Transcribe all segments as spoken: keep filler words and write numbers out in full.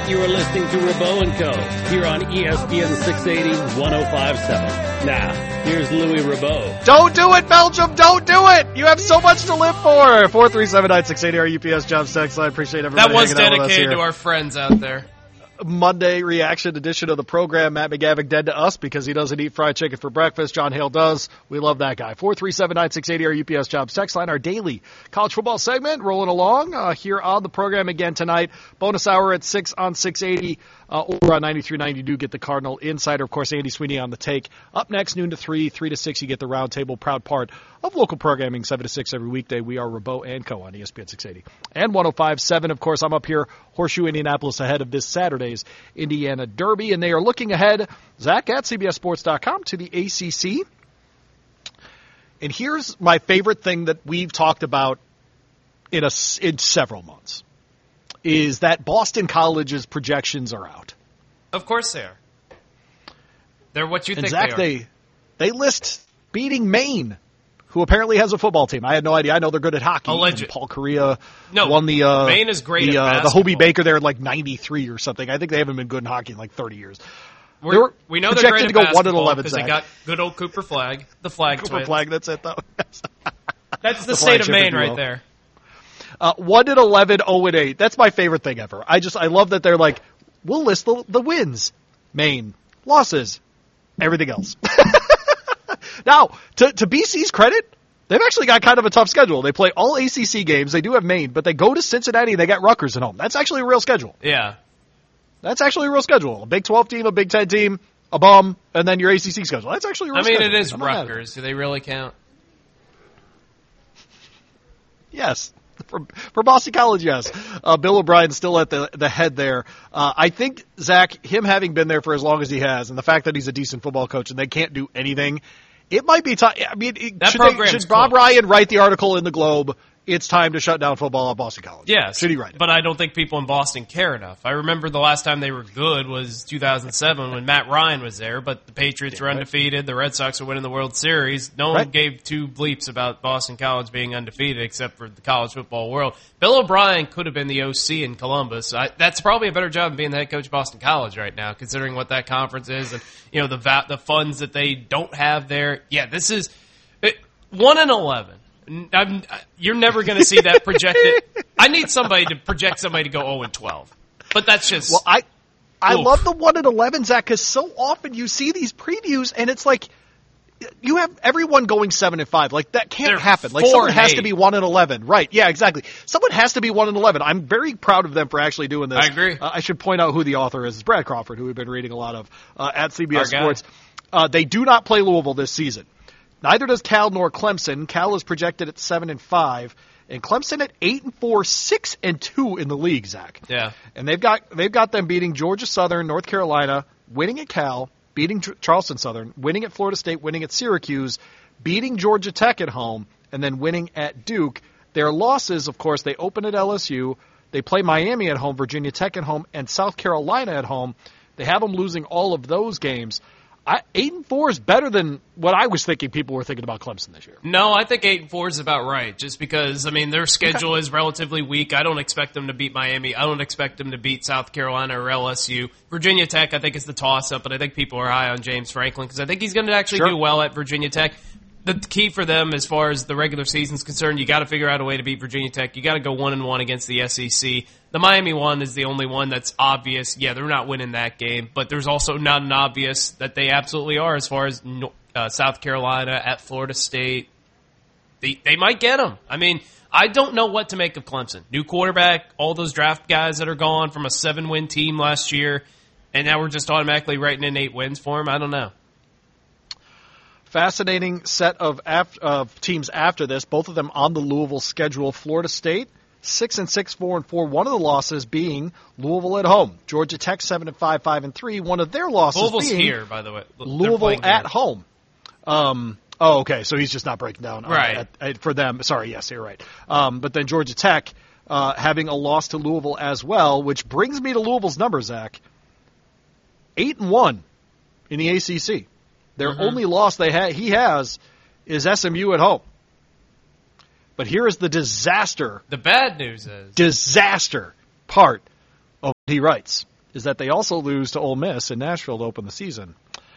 You are listening to Rabo and Co. here on E S P N six eighty, one oh five point seven. Now, here's Louis Rabo. Don't do it, Belgium! Don't do it! You have so much to live for! four three seven nine six eight zero, our U P S Jobs text line. Appreciate everybody That was hanging out with us dedicated here. to our friends out there. Monday reaction edition of the program. Matt McGavick dead to us because he doesn't eat fried chicken for breakfast. John Hale does. We love that guy. four three seven nine six eight zero, our U P S Jobs text line. Our daily college football segment rolling along uh, here on the program again tonight. Bonus hour at six on six eighty uh, or on ninety-three point nine. You do get the Cardinal Insider. Of course, Andy Sweeney on the take. Up next, noon to three, three to six, you get the Roundtable, proud part of local programming, seven to six every weekday. We are Rabo and Co. on E S P N six eighty. And one oh five point seven, of course, I'm up here, Horseshoe, Indianapolis, ahead of this Saturday's Indiana Derby. And they are looking ahead, Zach, at C B S Sports dot com to the A C C. And here's my favorite thing that we've talked about in, a, in several months, is that Boston College's projections are out. Of course they are. They're what you and think Zach, they are. They, they list beating Maine, who apparently has a football team. I had no idea. I know they're good at hockey. Alleged. Paul Correa no, won the uh, Maine is great the, at uh, the basketball. Hobie Baker there in like ninety-three or something. I think they haven't been good in hockey in like thirty years. We're, They were we know they're projected great to at go one and basketball eleven, because they Zach. got good old Cooper Flag, the Flag Cooper twins. Flag, that's it though. That's the, the state of flagship, Maine if you right will. there. Uh, one and eleven, oh and eight. That's my favorite thing ever. I just I love that they're like, we'll list the, the wins, Maine, losses, everything else. Now, to, to B C's credit, they've actually got kind of a tough schedule. They play all A C C games. They do have Maine, but they go to Cincinnati and they got Rutgers at home. That's actually a real schedule. Yeah. That's actually a real schedule. A Big twelve team, a Big ten team, a bum, and then your A C C schedule. That's actually a real I mean, schedule. it is I'm not mad at it. Rutgers. Do they really count? Yes. For, for Boston College, yes. Uh, Bill O'Brien's still at the the head there. Uh, I think, Zach, him having been there for as long as he has, and the fact that he's a decent football coach and they can't do anything, it might be time. I mean, it, That should, they, program's should Bob cool. Ryan write the article in the Globe, it's time to shut down football at Boston College? Yes. Should he write it? But I don't think people in Boston care enough. I remember the last time they were good was two thousand seven when Matt Ryan was there, but the Patriots Yeah, were right. undefeated. The Red Sox were winning the World Series. No one Right. gave two bleeps about Boston College being undefeated except for the college football world. Bill O'Brien could have been the O C in Columbus. I, that's probably a better job than being the head coach of Boston College right now, considering what that conference is and you know the va- the funds that they don't have there. Yeah, this is it, one and eleven. I'm, you're never going to see that projected. I need somebody to project somebody to go zero and twelve, but that's just. Well, I I Oof. love the one and eleven, Zach, because so often you see these previews and it's like you have everyone going seven and five. Like that can't They're happen. Like four someone and has eight. to be one and eleven, right? Yeah, exactly. Someone has to be one and eleven. I'm very proud of them for actually doing this. I agree. Uh, I should point out who the author is. It's Brad Crawford, who we've been reading a lot of uh, at C B S Our guy. Sports. Uh, they do not play Louisville this season. Neither does Cal nor Clemson. Cal is projected at seven and five, and Clemson at eight and four, six and two in the league. Zach. Yeah. And they've got they've got them beating Georgia Southern, North Carolina, winning at Cal, beating Tr- Charleston Southern, winning at Florida State, winning at Syracuse, beating Georgia Tech at home, and then winning at Duke. Their losses, of course, they open at L S U, they play Miami at home, Virginia Tech at home, and South Carolina at home. They have them losing all of those games. I, eight and four is better than what I was thinking people were thinking about Clemson this year. No, I think eight and four is about right. Just because I mean their schedule is relatively weak. I don't expect them to beat Miami. I don't expect them to beat South Carolina or L S U. Virginia Tech, I think is the toss up, but I think people are high on James Franklin because I think he's going to actually Sure. do well at Virginia Tech. The key for them, as far as the regular season is concerned, you got to figure out a way to beat Virginia Tech. You got to go one and one against the S E C. The Miami one is the only one that's obvious. Yeah, they're not winning that game, but there's also not an obvious that they absolutely are. As far as uh, South Carolina at Florida State, they they might get them. I mean, I don't know what to make of Clemson. New quarterback, all those draft guys that are gone from a seven-win team last year, and now we're just automatically writing in eight wins for them. I don't know. Fascinating set of, af- of teams after this, both of them on the Louisville schedule. Florida State, six and six, four and four. One of the losses being Louisville at home. Georgia Tech, seven and five, five and three. One of their losses Louisville's being here, by the way. They're Louisville playing at here. home. Um, oh, okay. So he's just not breaking down uh, Right. at, at, for them. Sorry, yes, you're right. Um, but then Georgia Tech uh, having a loss to Louisville as well, which brings me to Louisville's number, Zach. Eight and one in the A C C. Their Mm-hmm. only loss they ha- he has is S M U at home. But here is the disaster, The bad news is disaster part of what he writes. is that they also lose to Ole Miss in Nashville to open the season.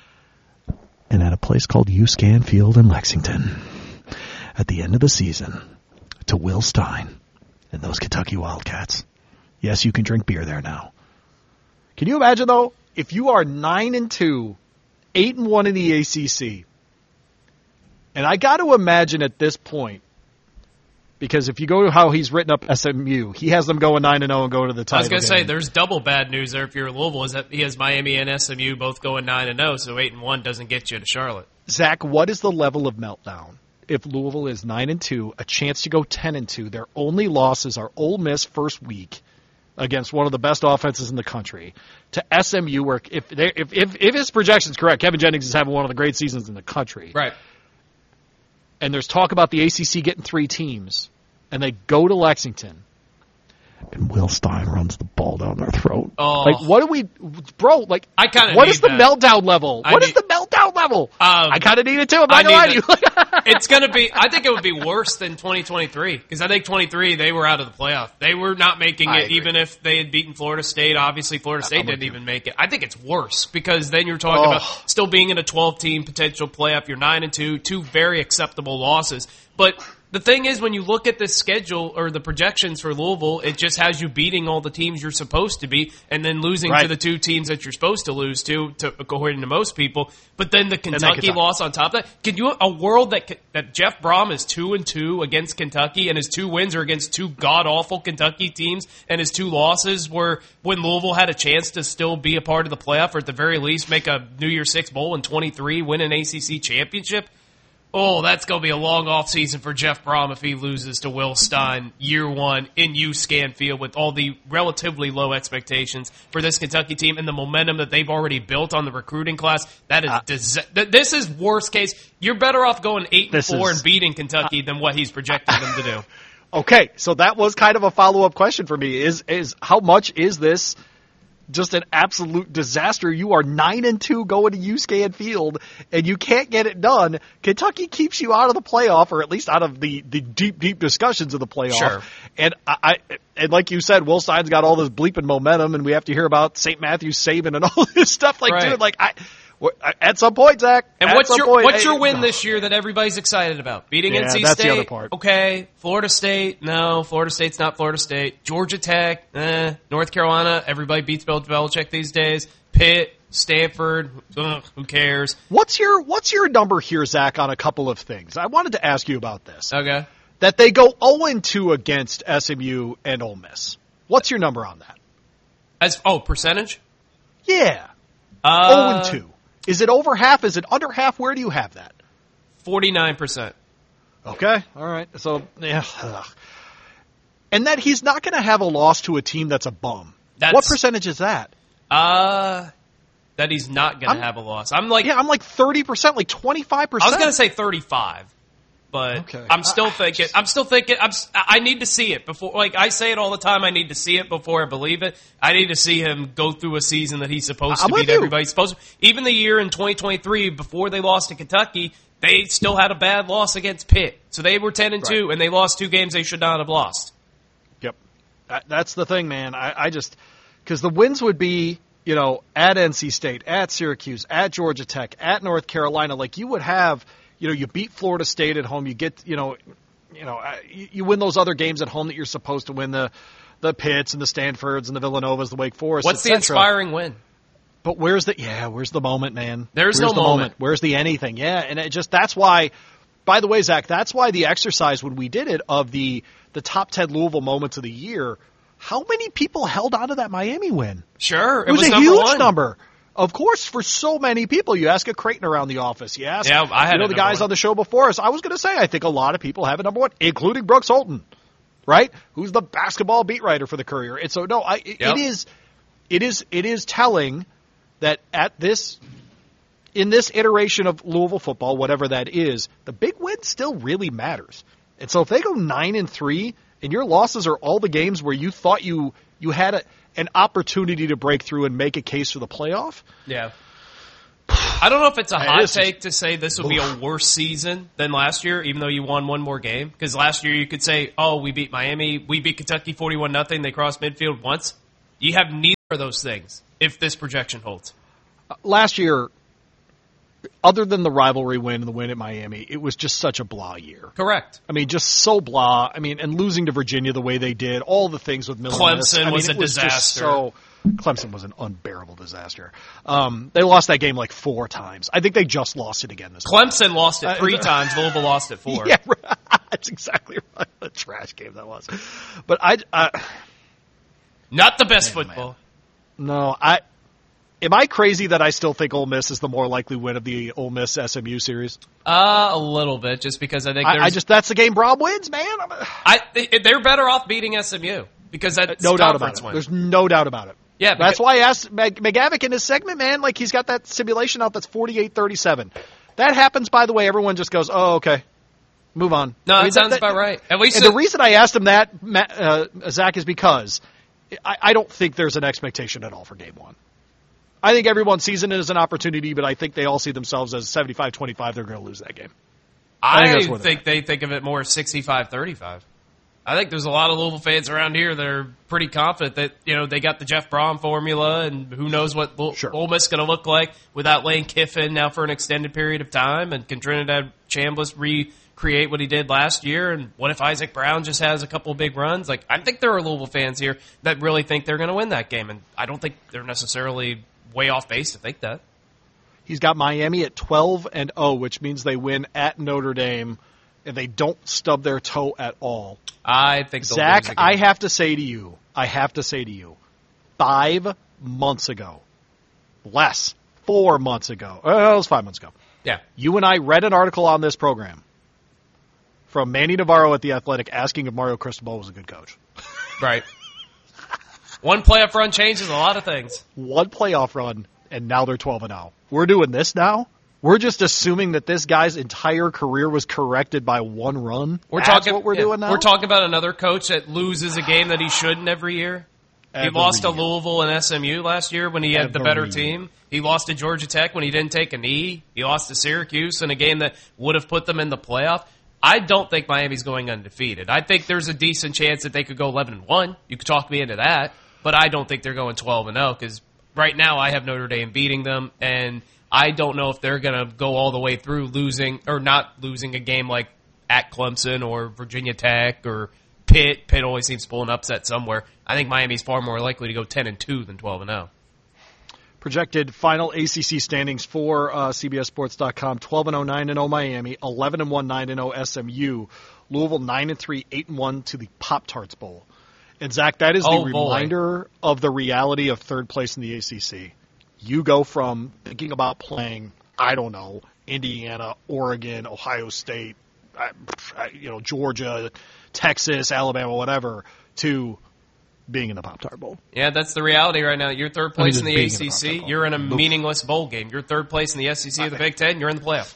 And at a place called UScan Field in Lexington, at the end of the season, to Will Stein and those Kentucky Wildcats. Yes, you can drink beer there now. Can you imagine, though, if you are nine and two, eight and one in the A C C, and I got to imagine at this point, because if you go to how he's written up S M U, he has them going nine and zero and going to the title. I was going to game. say there's double bad news there if you're Louisville, is that he has Miami and S M U both going nine and zero, so eight and one doesn't get you to Charlotte. Zach, what is the level of meltdown if Louisville is nine and two, a chance to go ten and two? Their only losses are Ole Miss first week against one of the best offenses in the country, to S M U, where if they, if if, if his projection's correct, Kevin Jennings is having one of the great seasons in the country. Right. And there's talk about the A C C getting three teams, and they go to Lexington. And Will Stein runs the ball down their throat. Oh. Like, what do we, bro, like, I kinda what need is the that. meltdown level? I What is need- the meltdown level? Um, I kind of need it too. I'm I not going to lie to need you. It's going to be, I think it would be worse than twenty twenty-three, because I think twenty-three, they were out of the playoff. They were not making I it, agree. even if they had beaten Florida State. Obviously, Florida State I'm with didn't you. even make it. I think it's worse, because then you're talking Oh. about still being in a twelve-team potential playoff. You're nine and two, two very acceptable losses. But the thing is, when you look at this schedule or the projections for Louisville, it just has you beating all the teams you're supposed to beat and then losing Right. to the two teams that you're supposed to lose to, to according to most people. But then the then Kentucky Kentucky. loss on top of that. Can you a world that that Jeff Brom is two and two against Kentucky, and his two wins are against two god awful Kentucky teams, and his two losses were when Louisville had a chance to still be a part of the playoff, or at the very least make a New Year's Six bowl in twenty-three, win an A C C championship. Oh, that's going to be a long off season for Jeff Brom if he loses to Will Stein year one in UScan Field with all the relatively low expectations for this Kentucky team and the momentum that they've already built on the recruiting class. That is, Uh, dis- th- this is worst case. You're better off going eight and This four is- and beating Kentucky than what he's projecting them to do. Okay, so that was kind of a follow-up question for me. Is is how much is this just an absolute disaster? You are nine and two going to UScan Field, and you can't get it done. Kentucky keeps you out of the playoff, or at least out of the, the deep, deep discussions of the playoff. Sure. And I, I and like you said, Will Stein's got all this bleeping momentum, and we have to hear about Saint Matthews Saban and all this stuff. Like, Right. dude, like I. At some point, Zach. And at what's some your point, what's your I- win this year that everybody's excited about? Beating Yeah, N C that's the State? other part. Okay. Florida State? No. Florida State's not Florida State. Georgia Tech? Eh. North Carolina? Everybody beats Bill Belichick these days. Pitt? Stanford? Ugh, who cares? What's your What's your number here, Zach, on a couple of things? I wanted to ask you about this. Okay. That they go oh and two against S M U and Ole Miss. What's your number on that? As oh percentage? Yeah. Uh, oh and two. Is it over half? Is it under half? Where do you have that? Forty-nine percent. Okay. All right. So, yeah. Ugh. And that he's not going to have a loss to a team that's a bum. That's- What percentage is that? Uh, that he's not going I'm- to have a loss. I'm like, Yeah, I'm like thirty percent, like twenty-five I percent. was going to say thirty-five. But Okay. I'm still I- I thinking. just- I'm still thinking. I'm. s- I need to see it before. Like I say it all the time. I need to see it before I believe it. I need to see him go through a season that he's supposed I'm to with beat you. everybody. Supposed to, even the year in twenty twenty-three before they lost to Kentucky, they still had a bad loss against Pitt. So they were ten and two, Right. and they lost two games they should not have lost. Yep. That, that's the thing, man. I, I just – because the wins would be, you know, at N C State, at Syracuse, at Georgia Tech, at North Carolina. Like, you would have – you know, you beat Florida State at home. You get, you know, you know, uh, you, you win those other games at home that you're supposed to win, the the Pitts and the Stanfords and the Villanovas, the Wake Forest, What's et the cetera. inspiring win? But where's the yeah? Where's the moment, man? There's where's no the moment. Where's the anything? Yeah, and it just that's why. By the way, Zach, that's why the exercise when we did it of the the top ten Louisville moments of the year. How many people held on to that Miami win? Sure, it, It was, a number huge one. number. Of course, for so many people. You ask a Creighton around the office. You ask Yeah, I had you know it the number guys one. on the show before us. I was going to say I think a lot of people have it number one, including Brooks Holton, right? Who's the basketball beat writer for the Courier. And so no, I it, Yep. it is it is it is telling that at this in this iteration of Louisville football, whatever that is, the big win still really matters. And so if they go nine and three and your losses are all the games where you thought you you had a, an opportunity to break through and make a case for the playoff. Yeah. I don't know if it's a Hey, hot this is- take to say this will be a worse season than last year, even though you won one more game. Because last year you could say, oh, we beat Miami, we beat Kentucky forty-one nothing, they crossed midfield once. You have neither. for those things if this projection holds. Last year, other than the rivalry win and the win at Miami, it was just such a blah year. Correct. I mean, just so blah. I mean, and losing to Virginia the way they did, all the things with Miller. Clemson I mean, was a it was disaster. Just so Clemson was an unbearable disaster. Um, they lost that game like four times. I think they just lost it again this Clemson time. lost it three uh, times. Louisville lost it four. Yeah, that's exactly right. What a trash game that was. But I, uh, not the best man, football. Man. No, I. Am I crazy that I still think Ole Miss is the more likely win of the Ole Miss S M U series? Uh, a little bit, just because I think there's... I, I just that's the game Brob wins, man. I they're better off beating S M U because that's no doubt about conference it. win. There's no doubt about it. Yeah, that's why I asked McGavick in his segment, man. Like he's got that simulation out that's forty-eight thirty-seven. That happens, by the way. Everyone just goes, "Oh, okay, move on." No, I that mean, sounds that, about right. At least and it, the reason I asked him that, uh, Zach, is because I, I don't think there's an expectation at all for Game One. I think everyone sees it as an opportunity, but I think they all see themselves as seventy-five twenty-five. They're going to lose that game. I, I think, think, think they think of it more sixty-five thirty-five. I think there's a lot of Louisville fans around here that are pretty confident that, you know, they got the Jeff Brom formula, and who knows what L- sure. Ole Miss is going to look like without Lane Kiffin now for an extended period of time, and can Trinidad Chambliss recreate what he did last year, and what if Isaac Brown just has a couple big runs? Like, I think there are Louisville fans here that really think they're going to win that game, and I don't think they're necessarily way off base to think that. He's got Miami at twelve and oh, which means they win at Notre Dame and they don't stub their toe at all. I think they'll Zach, lose again. I have to say to you, I have to say to you, five months ago, less, four months ago, oh, it was five months ago. Yeah. You and I read an article on this program from Manny Navarro at The Athletic asking if Mario Cristobal was a good coach. Right. One playoff run changes a lot of things. One playoff run, and now they're twelve and oh. We're doing this now? We're just assuming that this guy's entire career was corrected by one run? We're That's talking, what we're yeah, doing now? We're talking about another coach that loses a game that he shouldn't every year. Every he lost year. to Louisville and S M U last year when he had the Every better year. team. He lost to Georgia Tech when he didn't take a knee. He lost to Syracuse in a game that would have put them in the playoff. I don't think Miami's going undefeated. I think there's a decent chance that they could go eleven and one. You could talk me into that. But I don't think they're going twelve and oh because right now I have Notre Dame beating them, and I don't know if they're going to go all the way through losing or not losing a game like at Clemson or Virginia Tech or Pitt. Pitt always seems to pull an upset somewhere. I think Miami's far more likely to go ten and two than twelve and oh. Projected final A C C standings for uh, C B S Sports dot com: twelve and oh, nine and oh Miami, eleven and one, nine and oh S M U, Louisville nine and three, eight and one to the Pop-Tarts Bowl. And Zach, that is the Oh, boy. reminder of the reality of third place in the A C C. You go from thinking about playing, I don't know, Indiana, Oregon, Ohio State, I- I- you know, Georgia, Texas, Alabama, whatever, to being in the Pop-Tart Bowl. Yeah, that's the reality right now. You're third place I mean, in the just being A C in the C. Pop-Tart You're in a Bowl. meaningless bowl game. You're third place in the S E C of the Big Ten. You're in the playoff.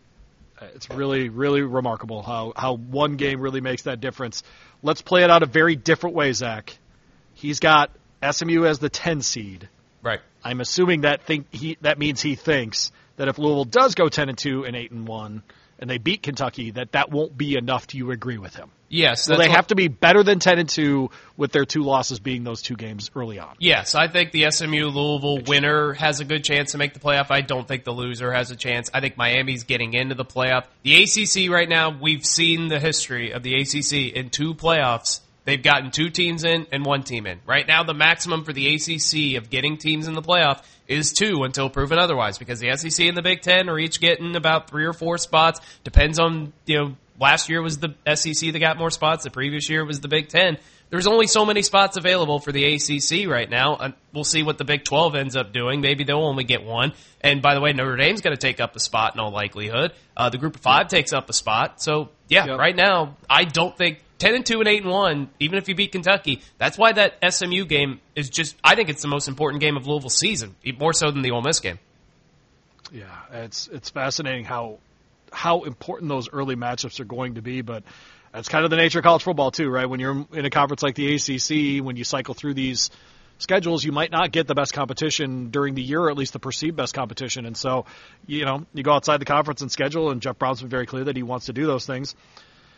It's really, really remarkable how, how one game really makes that difference. Let's play it out a very different way, Zach. He's got S M U as the ten seed. Right. I'm assuming that think he that means he thinks that if Louisville does go ten and two and eight and one and they beat Kentucky, that that won't be enough. Do you agree with him? Yes. So that's they what- have to be better than ten and two with their two losses being those two games early on. Yes, I think the S M U Louisville winner has a good chance to make the playoff. I don't think the loser has a chance. I think Miami's getting into the playoff. The A C C right now, we've seen the history of the A C C in two playoffs. They've gotten two teams in and one team in. Right now, the maximum for the A C C of getting teams in the playoff is two until proven otherwise, because the S E C and the Big Ten are each getting about three or four spots. Depends on, you know, last year was the S E C that got more spots. The previous year was the Big Ten. There's only so many spots available for the A C C right now. And we'll see what the Big twelve ends up doing. Maybe they'll only get one. And by the way, Notre Dame's going to take up a spot in all likelihood. Uh, the Group of Five takes up a spot. So, yeah, Yep. right now, I don't think ten and two and eight and one, even if you beat Kentucky, that's why that S M U game is just, I think it's the most important game of Louisville's season, more so than the Ole Miss game. Yeah, it's it's fascinating how how important those early matchups are going to be, but that's kind of the nature of college football too, right? When you're in a conference like the A C C, when you cycle through these schedules, you might not get the best competition during the year, or at least the perceived best competition. And so, you know, you go outside the conference and schedule, and Jeff Brown's been very clear that he wants to do those things.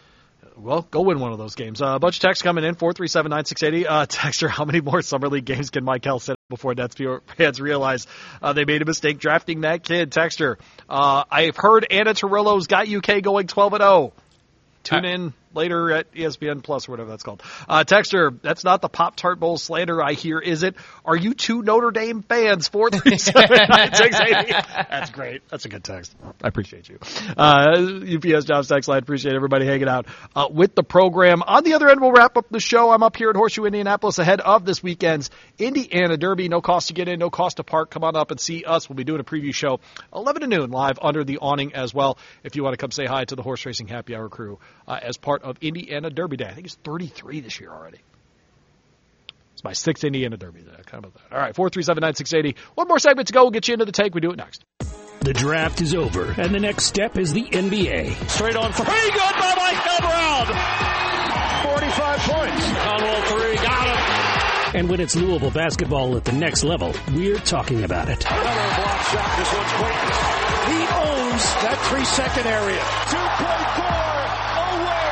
well, go win one of those games. Uh, a bunch of texts coming in, four three seven, nine six eight zero. Uh, texter, how many more Summer League games can Michael sit before Nets fans realize uh, they made a mistake drafting that kid? Texter, uh, I've heard Anna Tarillo's got U K going twelve and oh. Tune in later at E S P N Plus or whatever that's called. Uh, Texter, that's not the Pop-Tart Bowl slander I hear, is it? Are you two Notre Dame fans? four three seven, nine six eight zero. That's great. That's a good text. I appreciate you. Uh, U P S Jobs Text Line. Appreciate everybody hanging out uh, with the program. On the other end, we'll wrap up the show. I'm up here at Horseshoe, Indianapolis ahead of this weekend's Indiana Derby. No cost to get in, no cost to park. Come on up and see us. We'll be doing a preview show eleven to noon live under the awning as well if you want to come say hi to the Horse Racing Happy Hour crew uh, as part of Indiana Derby Day. I think it's thirty-three this year already. It's my sixth Indiana Derby Day. How about that? All right, four three seven, nine six eight zero. One more segment to go. We'll get you into the take. We do it next. The draft is over, and the next step is the N B A. Straight on for pretty good by Mike Brown. forty-five points. Conwell three, got him. And when it's Louisville basketball at the next level, we're talking about it. Another block shot. This one's quick. He owns that three-second area. two point four away.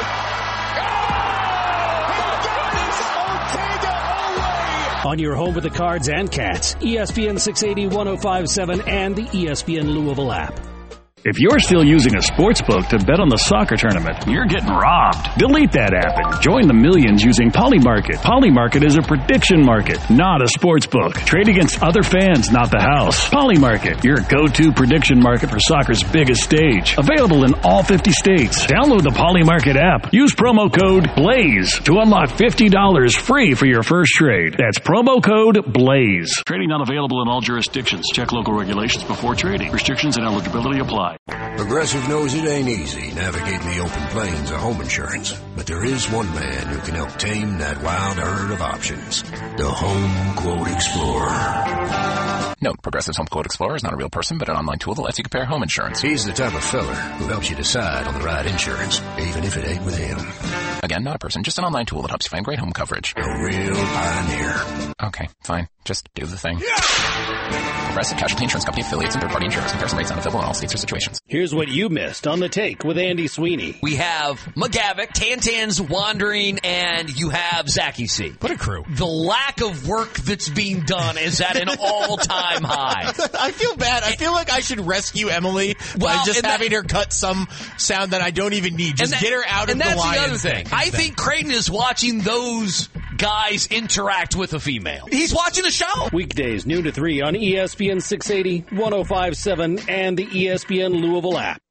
On your home with the Cards and Cats, E S P N six eighty, one oh five point seven, and the E S P N Louisville app. If you're still using a sports book to bet on the soccer tournament, you're getting robbed. Delete that app and join the millions using Polymarket. Polymarket is a prediction market, not a sports book. Trade against other fans, not the house. Polymarket, your go-to prediction market for soccer's biggest stage. Available in all fifty states. Download the Polymarket app. Use promo code BLAZE to unlock fifty dollars free for your first trade. That's promo code BLAZE. Trading not available in all jurisdictions. Check local regulations before trading. Restrictions and eligibility apply. Progressive knows it ain't easy navigating the open plains of home insurance, but there is one man who can help tame that wild herd of options. The Home Quote Explorer. Note, Progressive's Home Quote Explorer is not a real person, but an online tool that lets you compare home insurance. He's the type of fella who helps you decide on the right insurance, even if it ain't with him. Again, not a person, just an online tool that helps you find great home coverage. A real pioneer. Okay, fine. Just do the thing. Progressive Casualty Insurance Company affiliates and third-party insurers. Comparison rates not available in all states or situations. Here's what you missed on The Take with Andy Sweeney. We have McGavick, Tantan's wandering, and you have Zachy C. What a crew. The lack of work that's being done is at an all-time high. I feel bad. I feel like I should rescue Emily well, by just having that, her cut some sound that I don't even need. Just that, get her out of the Lions. And that's the other thing. I think Creighton is watching those guys interact with a female. He's watching the show. Weekdays, noon to three on E S P N six eighty, one oh five point seven, and the E S P N Louisville app.